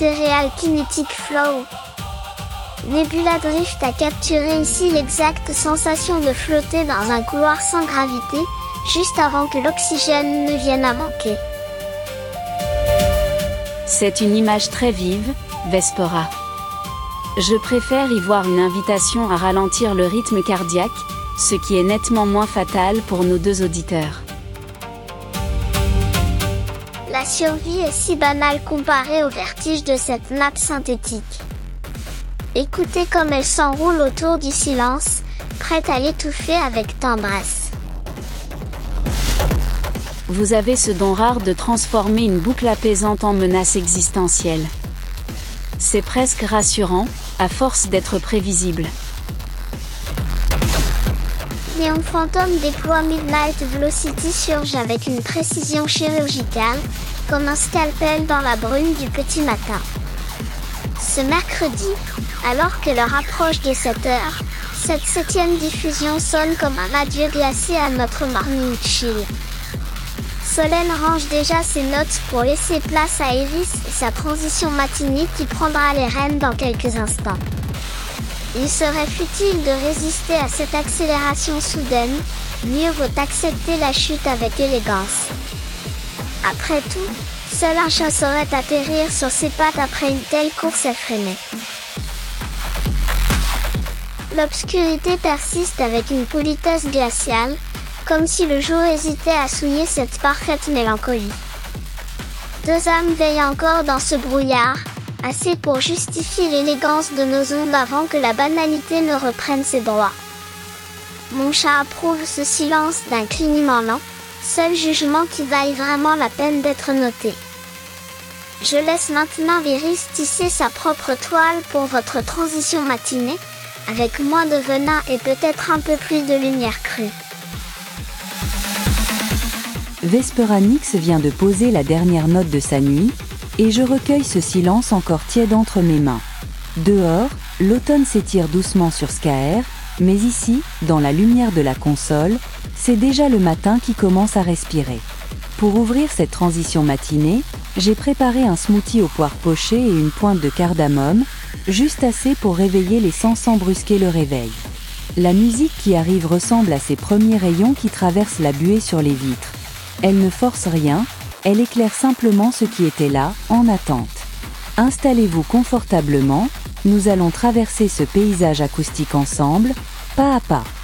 Ethereal Kinetic Flow. Nebula Drift a capturé ici l'exacte sensation de flotter dans un couloir sans gravité, juste avant que l'oxygène ne vienne à manquer. C'est une image très vive, Vespera. Je préfère y voir une invitation à ralentir le rythme cardiaque, ce qui est nettement moins fatal pour nos deux auditeurs. La survie est si banale comparée au vertige de cette nappe synthétique. Écoutez comme elle s'enroule autour du silence, prête à l'étouffer avec tendresse. Vous avez ce don rare de transformer une boucle apaisante en menace existentielle. C'est presque rassurant, à force d'être prévisible. Neon Phantom déploie Midnight Velocity surge avec une précision chirurgicale, comme un scalpel dans la brume du petit matin. Ce mercredi, alors que l'heure approche de 7 heures, cette 7e diffusion sonne comme un adieu glacé à notre morning chill. Solène range déjà ses notes pour laisser place à Iris et sa transition matinée qui prendra les rênes dans quelques instants. Il serait futile de résister à cette accélération soudaine, mieux vaut accepter la chute avec élégance. Après tout, seul un chat saurait atterrir sur ses pattes après une telle course effrénée. L'obscurité persiste avec une politesse glaciale, comme si le jour hésitait à souiller cette parfaite mélancolie. Deux âmes veillent encore dans ce brouillard, assez pour justifier l'élégance de nos ondes avant que la banalité ne reprenne ses droits. Mon chat approuve ce silence d'un clignement lent, seul jugement qui vaille vraiment la peine d'être noté. Je laisse maintenant Iris tisser sa propre toile pour votre transition matinée, avec moins de venin et peut-être un peu plus de lumière crue. Vespera Nix vient de poser la dernière note de sa nuit, et je recueille ce silence encore tiède entre mes mains. Dehors, l'automne s'étire doucement sur Skaer, mais ici, dans la lumière de la console, c'est déjà le matin qui commence à respirer. Pour ouvrir cette transition matinée, j'ai préparé un smoothie aux poires pochées et une pointe de cardamome, juste assez pour réveiller les sens sans brusquer le réveil. La musique qui arrive ressemble à ces premiers rayons qui traversent la buée sur les vitres. Elle ne force rien, elle éclaire simplement ce qui était là, en attente. Installez-vous confortablement, nous allons traverser ce paysage acoustique ensemble, pas à pas.